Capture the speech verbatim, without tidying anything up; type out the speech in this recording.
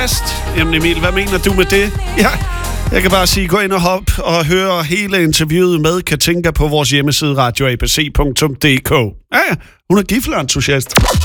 Jamen Emil, hvad mener du med det? Ja, jeg kan bare sige, gå ind og hop og høre hele interviewet med Katinka på vores hjemmeside radio a b c punktum d k. Ja, ja, hun er giflentusiast.